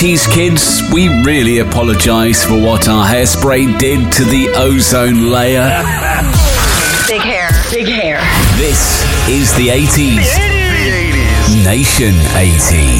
These kids, we really apologise for what our hairspray did to the ozone layer. Big hair. Big hair. This is the 80s. The 80s. Nation 80s.